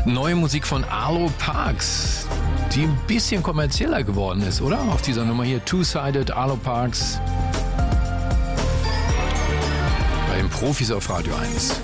Neue Musik von Arlo Parks, die ein bisschen kommerzieller geworden ist, oder? Auf dieser Nummer hier, Two-Sided, Arlo Parks. Bei den Profis auf Radio 1.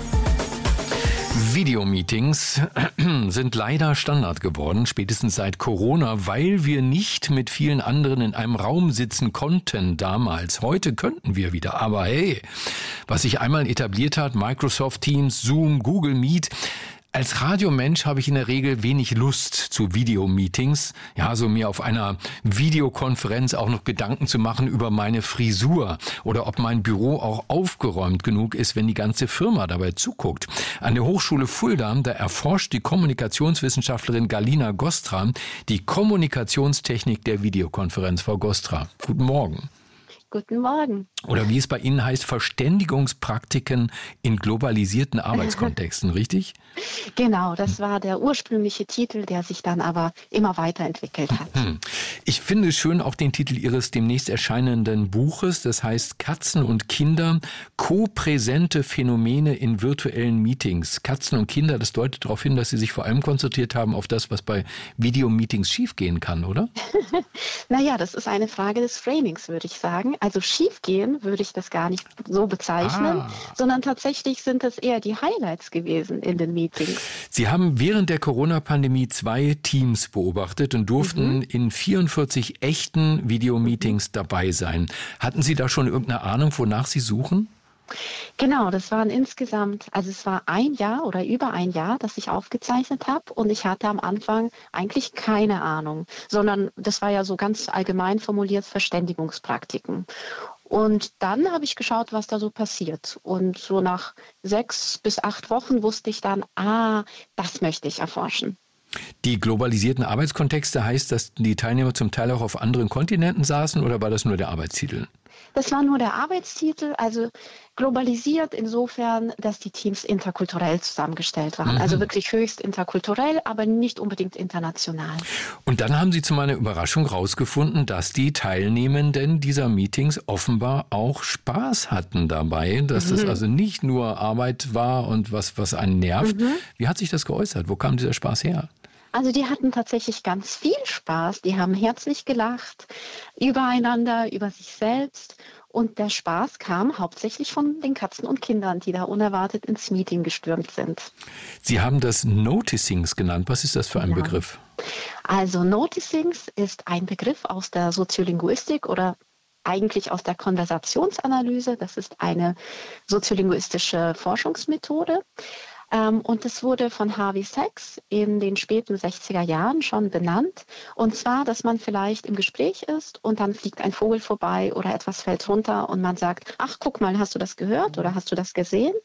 Videomeetings sind leider Standard geworden, spätestens seit Corona, weil wir nicht mit vielen anderen in einem Raum sitzen konnten damals. Heute könnten wir wieder, aber hey, was sich einmal etabliert hat, Microsoft Teams, Zoom, Google Meet. Als Radiomensch habe ich in der Regel wenig Lust zu Videomeetings. Ja, so mir auf einer Videokonferenz auch noch Gedanken zu machen über meine Frisur oder ob mein Büro auch aufgeräumt genug ist, wenn die ganze Firma dabei zuguckt. An der Hochschule Fulda, da erforscht die Kommunikationswissenschaftlerin Galina Gostra die Kommunikationstechnik der Videokonferenz. Frau Gostra, guten Morgen. Guten Morgen. Oder wie es bei Ihnen heißt, Verständigungspraktiken in globalisierten Arbeitskontexten, richtig? Genau, das war der ursprüngliche Titel, der sich dann aber immer weiterentwickelt hat. Ich finde schön auch den Titel Ihres demnächst erscheinenden Buches, das heißt Katzen und Kinder, kopräsente Phänomene in virtuellen Meetings. Katzen und Kinder, das deutet darauf hin, dass Sie sich vor allem konzentriert haben auf das, was bei Videomeetings schiefgehen kann, oder? Naja, das ist eine Frage des Framings, würde ich sagen. Also schiefgehen würde ich das gar nicht so bezeichnen, sondern tatsächlich sind das eher die Highlights gewesen in den Meetings. Sie haben während der Corona-Pandemie 2 Teams beobachtet und durften in 44 echten Videomeetings dabei sein. Hatten Sie da schon irgendeine Ahnung, wonach Sie suchen? Genau, das waren insgesamt, also es war ein Jahr oder über ein Jahr, das ich aufgezeichnet habe und ich hatte am Anfang eigentlich keine Ahnung, sondern das war ja so ganz allgemein formuliert Verständigungspraktiken. Und dann habe ich geschaut, was da so passiert. Und so nach 6 bis 8 Wochen wusste ich dann, das möchte ich erforschen. Die globalisierten Arbeitskontexte heißt, dass die Teilnehmer zum Teil auch auf anderen Kontinenten saßen oder war das nur der Arbeitstitel? Das war nur der Arbeitstitel, also globalisiert insofern, dass die Teams interkulturell zusammengestellt waren. Also wirklich höchst interkulturell, aber nicht unbedingt international. Und dann haben Sie zu meiner Überraschung rausgefunden, dass die Teilnehmenden dieser Meetings offenbar auch Spaß hatten dabei, dass das also nicht nur Arbeit war und was einen nervt. Wie hat sich das geäußert? Wo kam dieser Spaß her? Also die hatten tatsächlich ganz viel Spaß. Die haben herzlich gelacht übereinander, über sich selbst. Und der Spaß kam hauptsächlich von den Katzen und Kindern, die da unerwartet ins Meeting gestürmt sind. Sie haben das Noticings genannt. Was ist das für ein Begriff? Also Noticings ist ein Begriff aus der Soziolinguistik oder eigentlich aus der Konversationsanalyse. Das ist eine soziolinguistische Forschungsmethode. Und es wurde von Harvey Sachs in den späten 60er Jahren schon benannt. Und zwar, dass man vielleicht im Gespräch ist und dann fliegt ein Vogel vorbei oder etwas fällt runter und man sagt, ach, guck mal, hast du das gehört oder hast du das gesehen?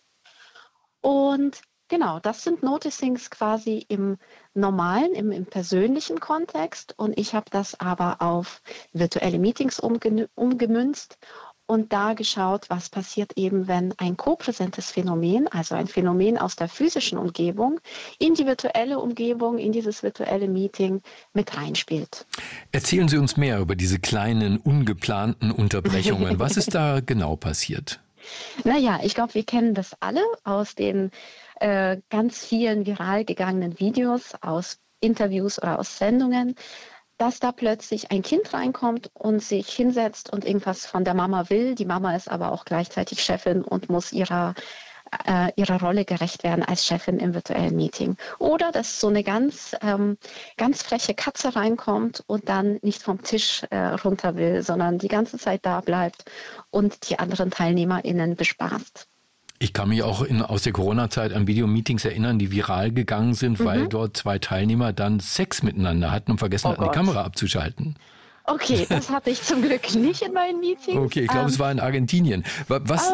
Und genau, das sind Noticings quasi im normalen, im persönlichen Kontext. Und ich habe das aber auf virtuelle Meetings umgemünzt. Und da geschaut, was passiert eben, wenn ein kopräsentes Phänomen, also ein Phänomen aus der physischen Umgebung, in die virtuelle Umgebung, in dieses virtuelle Meeting mit reinspielt. Erzählen Sie uns mehr über diese kleinen, ungeplanten Unterbrechungen. Was ist da genau passiert? Naja, ich glaube, wir kennen das alle aus den ganz vielen viral gegangenen Videos, aus Interviews oder aus Sendungen, dass da plötzlich ein Kind reinkommt und sich hinsetzt und irgendwas von der Mama will. Die Mama ist aber auch gleichzeitig Chefin und muss ihrer Rolle gerecht werden als Chefin im virtuellen Meeting. Oder dass so eine ganz freche Katze reinkommt und dann nicht vom Tisch runter will, sondern die ganze Zeit da bleibt und die anderen TeilnehmerInnen bespaßt. Ich kann mich auch aus der Corona-Zeit an Videomeetings erinnern, die viral gegangen sind, weil dort 2 Teilnehmer dann Sex miteinander hatten und vergessen hatten, die Kamera abzuschalten. Okay, das hatte ich zum Glück nicht in meinen Meetings. Okay, ich glaube, es war in Argentinien. Was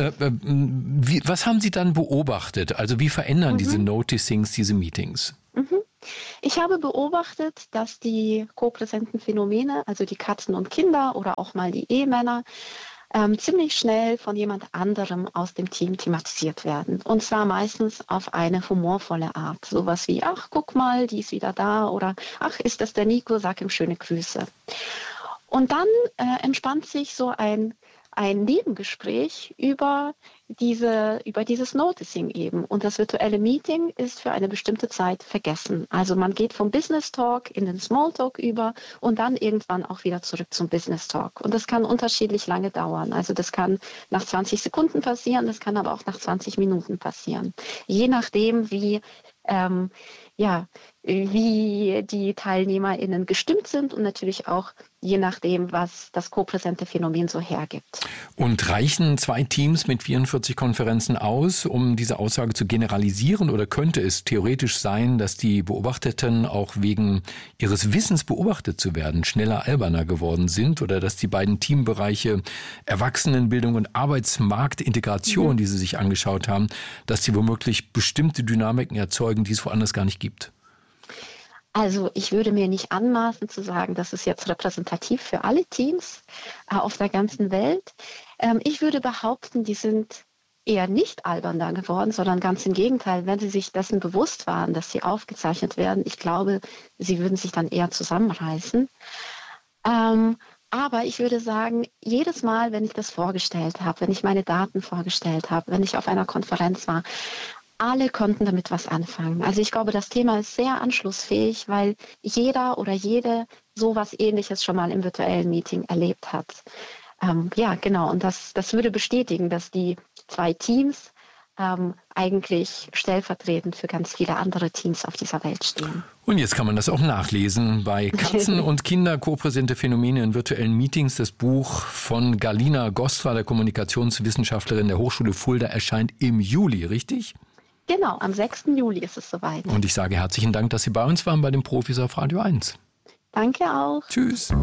haben Sie dann beobachtet? Also wie verändern diese Noticings diese Meetings? Ich habe beobachtet, dass die kopräsenten Phänomene, also die Katzen und Kinder oder auch mal die Ehemänner, ziemlich schnell von jemand anderem aus dem Team thematisiert werden. Und zwar meistens auf eine humorvolle Art. Sowas wie, ach, guck mal, die ist wieder da oder ach, ist das der Nico, sag ihm schöne Grüße. Und dann entspannt sich so ein ein Nebengespräch über dieses Noticing eben. Und das virtuelle Meeting ist für eine bestimmte Zeit vergessen. Also man geht vom Business Talk in den Small Talk über und dann irgendwann auch wieder zurück zum Business Talk. Und das kann unterschiedlich lange dauern. Also das kann nach 20 Sekunden passieren, das kann aber auch nach 20 Minuten passieren. Je nachdem, wie die TeilnehmerInnen gestimmt sind und natürlich auch je nachdem, was das kopräsente Phänomen so hergibt. Und reichen 2 Teams mit 44 Konferenzen aus, um diese Aussage zu generalisieren? Oder könnte es theoretisch sein, dass die Beobachteten auch wegen ihres Wissens beobachtet zu werden schneller alberner geworden sind? Oder dass die beiden Teambereiche Erwachsenenbildung und Arbeitsmarktintegration, die Sie sich angeschaut haben, dass sie womöglich bestimmte Dynamiken erzeugen, die es woanders gar nicht gibt? Also ich würde mir nicht anmaßen zu sagen, das ist jetzt repräsentativ für alle Teams auf der ganzen Welt. Ich würde behaupten, die sind eher nicht alberner geworden, sondern ganz im Gegenteil, wenn sie sich dessen bewusst waren, dass sie aufgezeichnet werden. Ich glaube, sie würden sich dann eher zusammenreißen. Aber ich würde sagen, jedes Mal, wenn ich das vorgestellt habe, wenn ich meine Daten vorgestellt habe, wenn ich auf einer Konferenz war, alle konnten damit was anfangen. Also ich glaube, das Thema ist sehr anschlussfähig, weil jeder oder jede sowas Ähnliches schon mal im virtuellen Meeting erlebt hat. Genau. Und das würde bestätigen, dass die 2 Teams eigentlich stellvertretend für ganz viele andere Teams auf dieser Welt stehen. Und jetzt kann man das auch nachlesen bei Katzen und Kinder, kopräsente Phänomene in virtuellen Meetings. Das Buch von Galina Gostra, der Kommunikationswissenschaftlerin der Hochschule Fulda, erscheint im Juli, richtig? Genau, am 6. Juli ist es soweit. Und ich sage herzlichen Dank, dass Sie bei uns waren bei den Profis auf Radio 1. Danke auch. Tschüss.